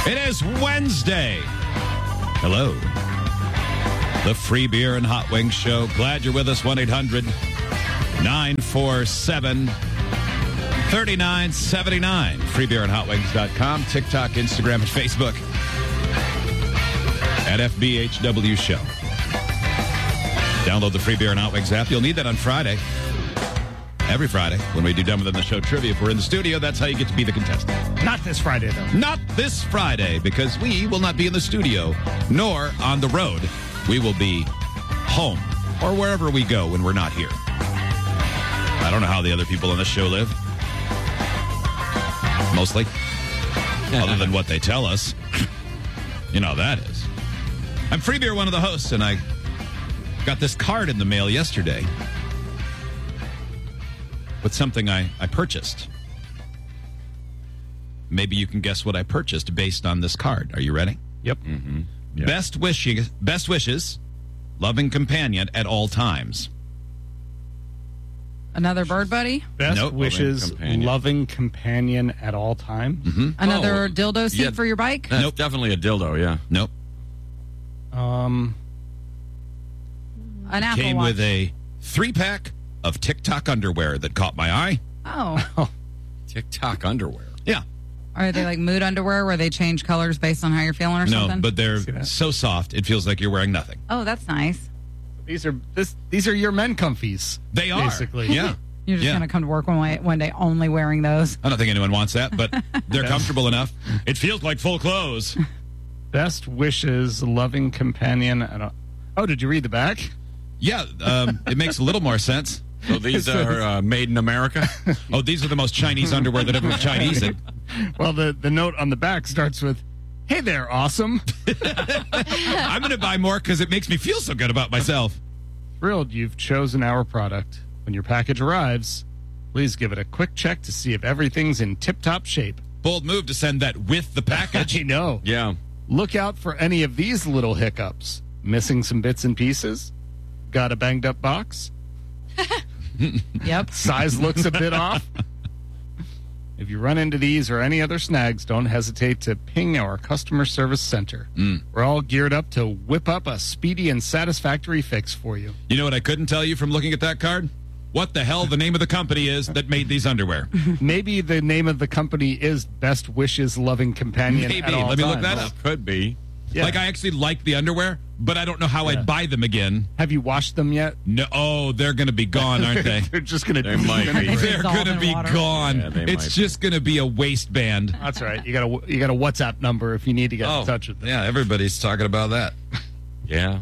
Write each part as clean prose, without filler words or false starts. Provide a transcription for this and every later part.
It is Wednesday. Hello. The Free Beer and Hot Wings Show. Glad you're with us. 1-800-947-3979. FreeBeerandHotWings.com. TikTok, Instagram, and Facebook. At FBHW Show. Download the Free Beer and Hot Wings app. You'll need that on Friday. Every Friday when we do Dumber Than the Show trivia. If we're in the studio, that's how you get to be the contestant. Not this Friday, though. Not this Friday, because we will not be in the studio, nor on the road. We will be home or wherever we go when we're not here. I don't know how the other people on the show live. Mostly. Other than what they tell us. You know how that is. I'm Free Beer, one of the hosts, and I got this card in the mail yesterday with something I purchased. Maybe you can guess what I purchased based on this card. Are you ready? Yep. Mm-hmm. Yep. Best wishes, loving companion at all times. Another bird buddy? Best wishes, loving companion at all times. Mm-hmm. Another dildo seat for your bike? Nope. Definitely a dildo, yeah. Nope. An Apple Came Watch. with a 3-pack of TikTok underwear that caught my eye. Oh. TikTok underwear. Yeah. Are they like mood underwear where they change colors based on how you're feeling or No, something? but they're so soft, it feels like you're wearing nothing. Oh, that's nice. These are your men comfies. They are. Basically. Yeah. You're just going to come to work one day only wearing those. I don't think anyone wants that, but they're comfortable enough. It feels like full clothes. Best wishes, loving companion at all. Oh, did you read the back? Yeah, it makes a little more sense. So these are made in America? Oh, these are the most Chinese underwear that ever was Chinese. Well, the note on the back starts with, "Hey there, awesome." I'm going to buy more because it makes me feel so good about myself. Thrilled you've chosen our product. When your package arrives, please give it a quick check to see if everything's in tip-top shape. Bold move to send that with the package. I know. Yeah. Look out for any of these little hiccups. Missing some bits and pieces? Got a banged-up box? Yep. Size looks a bit off? If you run into these or any other snags, don't hesitate to ping our customer service center. We're all geared up to whip up a speedy and satisfactory fix for you. You know what I couldn't tell you from looking at that card? What the hell the name of the company is that made these underwear. Maybe the name of the company is Best Wishes Loving Companion. Maybe. At all Let me look times. that up. Could be. Yeah. Like, I actually like the underwear, but I don't know how I'd buy them again. Have you washed them yet? No. Oh, they're going to be gone, aren't they? They're just going to. They might be. They're Dissolve going to in be water. gone. Yeah, they It's might just going to be a waistband. That's right. You got a WhatsApp number if you need to get in touch with them. Yeah, everybody's talking about that. Yeah.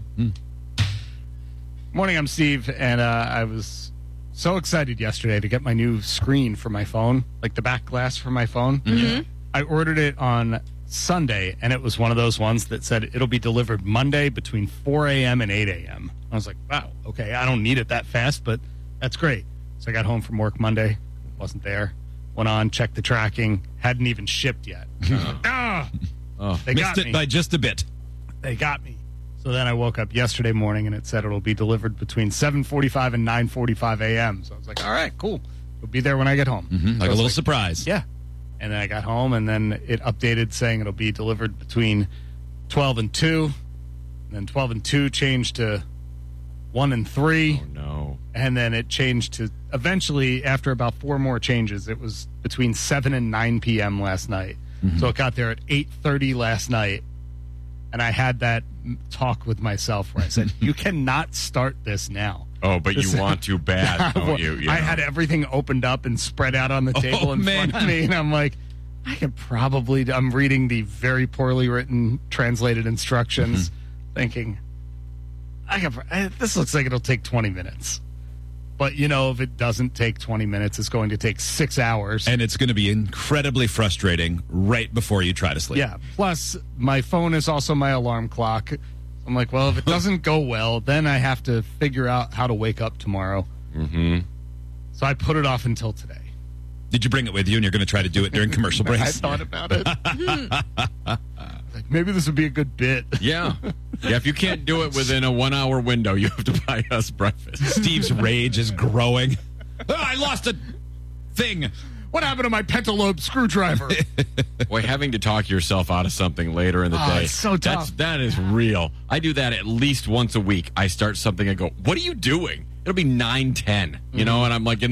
Morning, I'm Steve, and I was so excited yesterday to get my new screen for my phone, like the back glass for my phone. Mm-hmm. I ordered it on Sunday, and it was one of those ones that said it'll be delivered Monday between 4 a.m. and 8 a.m. I was like, wow, okay, I don't need it that fast, but that's great. So I got home from work Monday, wasn't there, went on, checked the tracking, hadn't even shipped yet. They Missed got it me. by just a bit. They got me. So then I woke up yesterday morning, and it said it'll be delivered between 7:45 and 9:45 a.m. So I was like, all right, cool. It'll be there when I get home. Like So a I was little surprise. Yeah. And then I got home, and then it updated saying it'll be delivered between 12 and 2. And then 12 and 2 changed to 1 and 3. Oh, no. And then it changed to, eventually, after about 4 more changes, it was between 7 and 9 p.m. last night. So it got there at 8:30 last night. And I had that talk with myself where I said, you cannot start this now. Oh, but you want to bad, don't you? I had everything opened up and spread out on the table in front of me, and I'm like, I could probably. I'm reading the very poorly written, translated instructions, thinking, this looks like it'll take 20 minutes. But, you know, if it doesn't take 20 minutes, it's going to take 6 hours. And it's going to be incredibly frustrating right before you try to sleep. Yeah. Plus, my phone is also my alarm clock. I'm like, well, if it doesn't go well, then I have to figure out how to wake up tomorrow. Mm-hmm. So I put it off until today. Did you bring it with you and you're going to try to do it during commercial breaks? I thought about it. Like, maybe this would be a good bit. Yeah. Yeah, if you can't do it within a 1 hour window, you have to buy us breakfast. Steve's rage is growing. Oh, I lost a thing. What happened to my pentalobe screwdriver? Boy, having to talk yourself out of something later in the day. It's so tough. That is real. I do that at least once a week. I start something and go, what are you doing? It'll be 9:10, you know, and I'm like in